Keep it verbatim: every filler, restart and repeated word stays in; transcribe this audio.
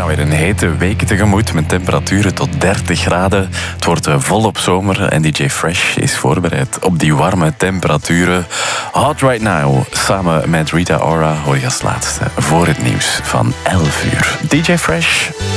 gaan weer een hete week tegemoet met temperaturen tot dertig graden. Het wordt volop zomer en D J Fresh is voorbereid op die warme temperaturen. Hot Right Now, samen met Rita Ora, hoor je als laatste voor het nieuws van elf uur. D J Fresh.